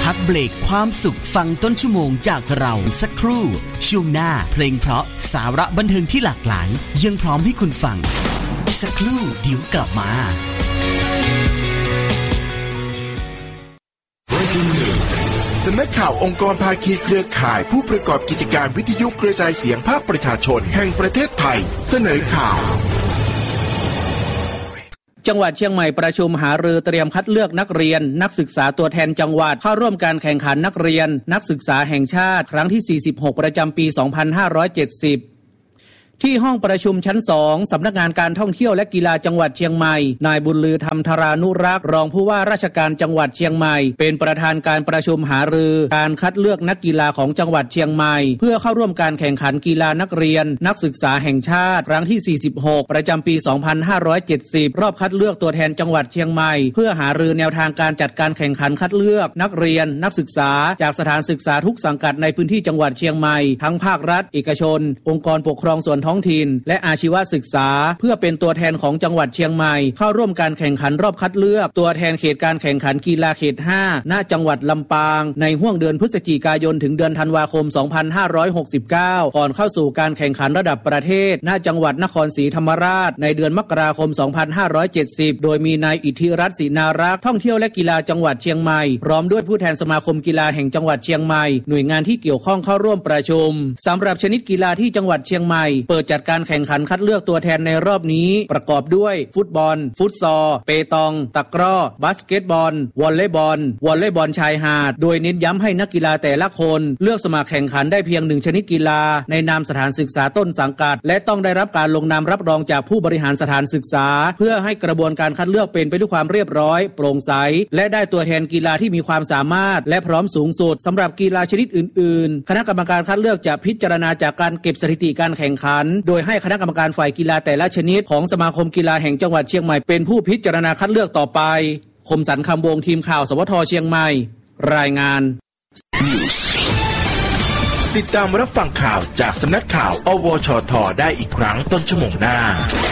พักเบรกความสุขฟังต้นชั่วโมงจากเราสักครู่ช่วงหน้าเพลงเพราะสาระบันเทิงที่หลากหลายยังพร้อมให้คุณฟังสักครู่เดี๋ยวกลับมาสำนักข่าวองค์กรภาคีเครือข่ายผู้ประกอบกิจการวิทยุกระจายเสียงภาคประชาชนแห่งประเทศไทยเสนอข่าวจังหวัดเชียงใหม่ประชุมหารือเตรียมคัดเลือกนักเรียนนักศึกษาตัวแทนจังหวัดเข้าร่วมการแข่งขันนักเรียนนักศึกษาแห่งชาติครั้งที่46ประจำปี2570ที่ห้องประชุมชั้น2สำนักงานการท่องเที่ยวและกีฬาจังหวัดเชียงใหม่นายบุญลือธรรมธารานุรักษ์รองผู้ว่าราชการจังหวัดเชียงใหม่เป็นประธานการประชุมหารือการคัดเลือกนักกีฬาของจังหวัดเชียงใหม่เพื่อเข้าร่วมการแข่งขันกีฬานักเรียนนักศึกษาแห่งชาติครั้งที่46ประจำปี2570รอบคัดเลือกตัวแทนจังหวัดเชียงใหม่เพื่อหารือแนวทางการจัดการแข่งขันคัดเลือกนักเรียนนักศึกษาจากสถานศึกษาทุกสังกัดในพื้นที่จังหวัดเชียงใหม่ทั้งภาครัฐเอกชนองค์กรปกครองส่วนท้องถิ่นและอาชีวศึกษาเพื่อเป็นตัวแทนของจังหวัดเชียงใหม่เข้าร่วมการแข่งขันรอบคัดเลือกตัวแทนเขตการแข่งขันกีฬาเขต5ณจังหวัดลำปางในห้วงเดือนพฤศจิกายนถึงเดือนธันวาคม2569ก่อนเข้าสู่การแข่งขันระดับประเทศณจังหวัดนครศรีธรรมราชในเดือนมกราคม2570โดยมีนายอิทธิรัตน์ศรีนารักษ์ท่องเที่ยวและกีฬาจังหวัดเชียงใหม่พร้อมด้วยผู้แทนสมาคมกีฬาแห่งจังหวัดเชียงใหม่หน่วยงานที่เกี่ยวข้องเข้าร่วมประชุมสำหรับชนิดกีฬาที่จังหวัดเชียงใหม่เปิดจัดการแข่งขันคัดเลือกตัวแทนในรอบนี้ประกอบด้วยฟุตบอลฟุตซอลเปตองตะกร้อบาสเกตบอลวอลเลย์บอลชายหาดโดยเน้นย้ำให้นักกีฬาแต่ละคนเลือกสมัครแข่งขันได้เพียง1ชนิดกีฬาในนามสถานศึกษาต้นสังกัดและต้องได้รับการลงนามรับรองจากผู้บริหารสถานศึกษาเพื่อให้กระบวนการคัดเลือกเป็นไปด้วยความเรียบร้อยโปร่งใสและได้ตัวแทนกีฬาที่มีความสามารถและพร้อมสูงสุดสำหรับกีฬาชนิดอื่นๆคณะกรรมการคัดเลือกจะพิจารณาจากการเก็บสถิติการแข่งขันโดยให้คณะกรรมการฝ่ายกีฬาแต่ละชนิดของสมาคมกีฬาแห่งจังหวัดเชียงใหม่เป็นผู้พิจารณาคัดเลือกต่อไปคมสันต์คำวงทีมข่าวสวทเชียงใหม่รายงานติดตามรับฟังข่าวจากสำนักข่าวอวชท.ได้อีกครั้งต้นชั่วโมงหน้า